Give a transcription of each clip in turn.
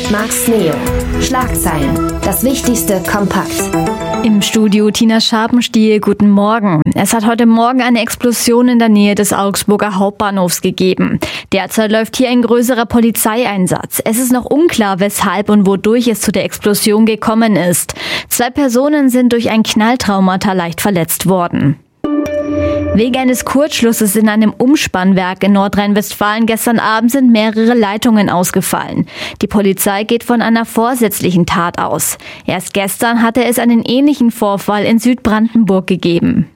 Max Neo. Schlagzeilen. Das Wichtigste kompakt. Im Studio Tina Scharpenstiel, guten Morgen. Es hat heute Morgen eine Explosion in der Nähe des Augsburger Hauptbahnhofs gegeben. Derzeit läuft hier ein größerer Polizeieinsatz. Es ist noch unklar, weshalb und wodurch es zu der Explosion gekommen ist. 2 Personen sind durch ein Knalltraumata leicht verletzt worden. Wegen eines Kurzschlusses in einem Umspannwerk in Nordrhein-Westfalen gestern Abend sind mehrere Leitungen ausgefallen. Die Polizei geht von einer vorsätzlichen Tat aus. Erst gestern hatte es einen ähnlichen Vorfall in Südbrandenburg gegeben.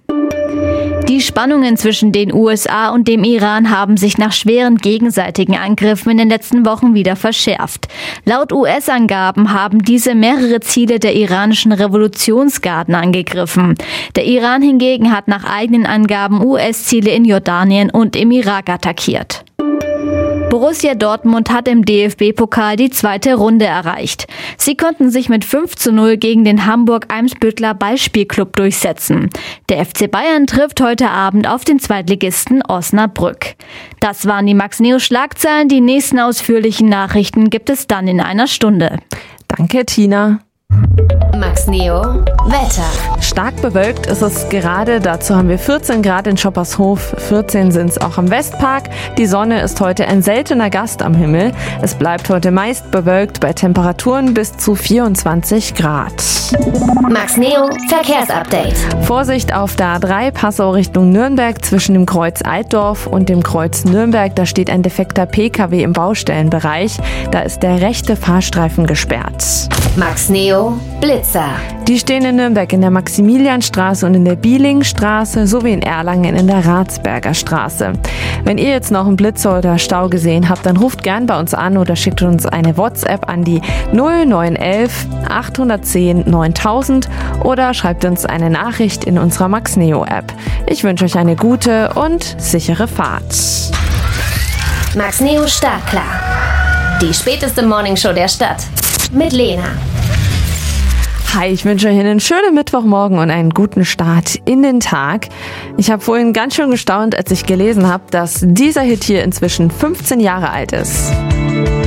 Die Spannungen zwischen den USA und dem Iran haben sich nach schweren gegenseitigen Angriffen in den letzten Wochen wieder verschärft. Laut US-Angaben haben diese mehrere Ziele der iranischen Revolutionsgarden angegriffen. Der Iran hingegen hat nach eigenen Angaben US-Ziele in Jordanien und im Irak attackiert. Borussia Dortmund hat im DFB-Pokal die 2. Runde erreicht. Sie konnten sich mit 5:0 gegen den Hamburg-Eimsbüttler Ballspielclub durchsetzen. Der FC Bayern trifft heute Abend auf den Zweitligisten Osnabrück. Das waren die Max Neo Schlagzeilen. Die nächsten ausführlichen Nachrichten gibt es dann in einer Stunde. Danke, Tina. Max Neo. Wetter. Stark bewölkt ist es gerade, dazu haben wir 14 Grad in Schoppershof, 14 sind es auch am Westpark. Die Sonne ist heute ein seltener Gast am Himmel. Es bleibt heute meist bewölkt bei Temperaturen bis zu 24 Grad. Max Neo Verkehrsupdate. Vorsicht auf der A3 Passau Richtung Nürnberg zwischen dem Kreuz Altdorf und dem Kreuz Nürnberg. Da steht ein defekter PKW im Baustellenbereich. Da ist der rechte Fahrstreifen gesperrt. Max Neo Blitzer. Die stehen in Nürnberg in der Maximilianstraße und in der Bielingstraße sowie in Erlangen in der Ratsberger Straße. Wenn ihr jetzt noch einen Blitzer oder Stau gesehen habt, dann ruft gern bei uns an oder schickt uns eine WhatsApp an die 0911 810 9000 oder schreibt uns eine Nachricht in unserer Max Neo App. Ich wünsche euch eine gute und sichere Fahrt. Max Neo Startklar. Die späteste Morningshow der Stadt. Mit Lena. Hi, ich wünsche euch einen schönen Mittwochmorgen und einen guten Start in den Tag. Ich habe vorhin ganz schön gestaunt, als ich gelesen habe, dass dieser Hit hier inzwischen 15 Jahre alt ist.